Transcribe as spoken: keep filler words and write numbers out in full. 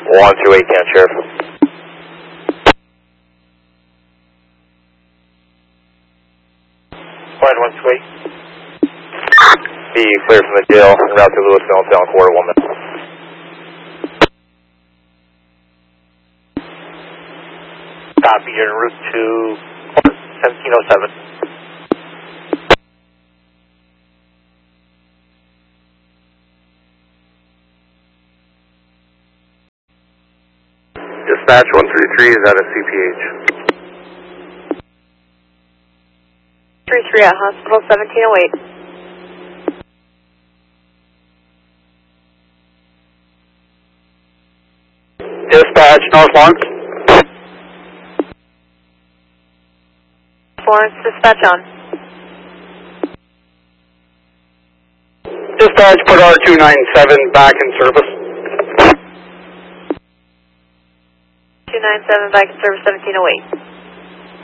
one two eight, can Sheriff. Flight one two eight. Be clear from the jail, en route to Lewisville, down quarter, one minute. Copy, you're en route to seventeen oh seven. Dispatch one three three is at a C P H. three three at Hospital seventeen oh eight. Dispatch, North Lawrence. Florence, dispatch on. Dispatch, put R two nine seven back in service. two nine seven back in service seventeen oh eight.